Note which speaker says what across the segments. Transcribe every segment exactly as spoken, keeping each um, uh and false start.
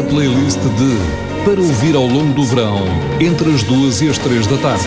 Speaker 1: playlist de para ouvir ao longo do verão, entre as duas e as três da tarde.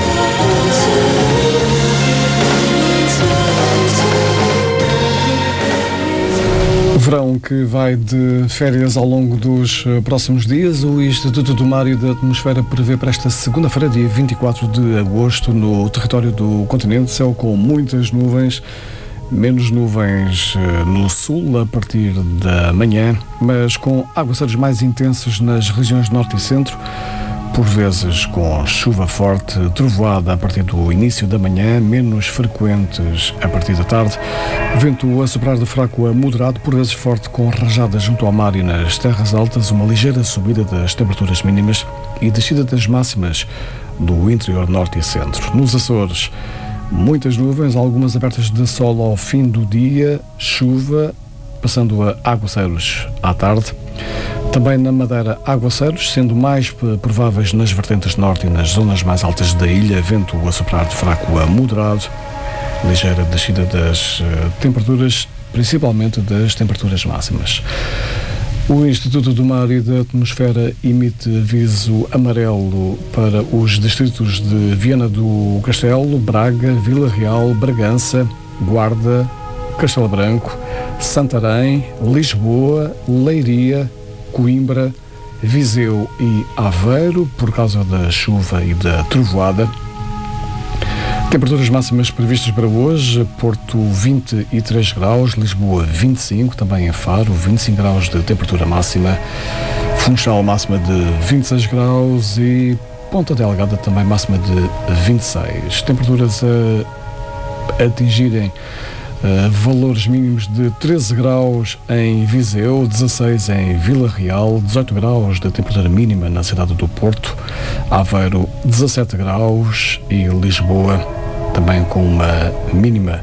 Speaker 2: Verão que vai de férias ao longo dos próximos dias. O Instituto do Mar e da Atmosfera prevê para esta segunda-feira, dia vinte e quatro de agosto, no território do continente, céu com muitas nuvens, menos nuvens no sul a partir da manhã, mas com aguaceiros mais intensos nas regiões norte e centro, por vezes com chuva forte, trovoada a partir do início da manhã, menos frequentes a partir da tarde, vento a soprar de fraco a moderado, por vezes forte, com rajadas junto ao mar e nas terras altas, uma ligeira subida das temperaturas mínimas e descida das máximas do interior norte e centro. Nos Açores, muitas nuvens, algumas abertas de sol ao fim do dia, chuva, passando a aguaceiros à tarde. Também na Madeira, aguaceiros, sendo mais prováveis nas vertentes norte e nas zonas mais altas da ilha, vento a soprar de fraco a moderado, ligeira descida das uh, temperaturas, principalmente das temperaturas máximas. O Instituto do Mar e da Atmosfera emite aviso amarelo para os distritos de Viana do Castelo, Braga, Vila Real, Bragança, Guarda, Castelo Branco, Santarém, Lisboa, Leiria, Coimbra, Viseu e Aveiro, por causa da chuva e da trovoada. Temperaturas máximas previstas para hoje: Porto vinte e três graus, Lisboa vinte e cinco, também em Faro vinte e cinco graus de temperatura máxima, Funchal máxima de vinte e seis graus e Ponta Delgada também máxima de vinte e seis. Temperaturas a atingirem Uh, valores mínimos de treze graus em Viseu, dezasseis em Vila Real, dezoito graus de temperatura mínima na cidade do Porto, Aveiro dezassete graus e Lisboa também com uma mínima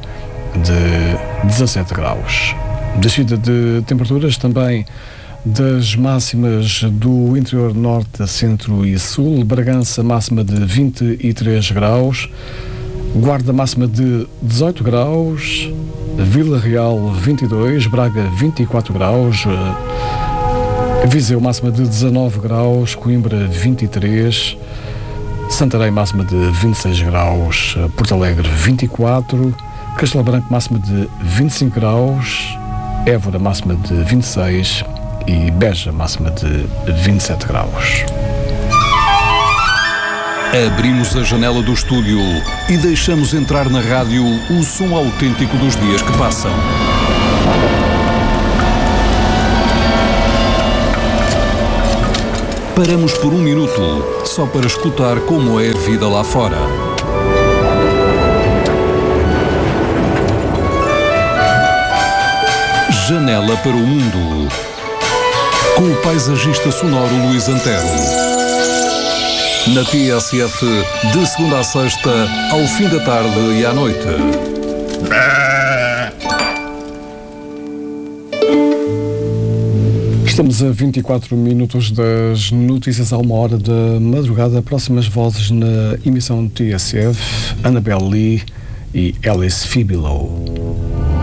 Speaker 2: de dezassete graus. Descida de temperaturas também das máximas do interior norte, centro e sul. Bragança máxima de vinte e três graus, Guarda máxima de dezoito graus, Vila Real vinte e dois, Braga vinte e quatro graus, Viseu máxima de dezanove graus, Coimbra vinte e três, Santarém máxima de vinte e seis graus, Porto Alegre vinte e quatro, Castelo Branco máxima de vinte e cinco graus, Évora máxima de vinte e seis e Beja máxima de vinte e sete graus.
Speaker 1: Abrimos a janela do estúdio e deixamos entrar na rádio o som autêntico dos dias que passam. Paramos por um minuto só para escutar como é a vida lá fora. Janela para o mundo, com o paisagista sonoro Luís Antero. Na T S F, de segunda a sexta, ao fim da tarde e à noite.
Speaker 2: Estamos a vinte e quatro minutos das notícias, a uma hora da madrugada. Próximas vozes na emissão T S F, Annabelle Lee e Alice Fibilo.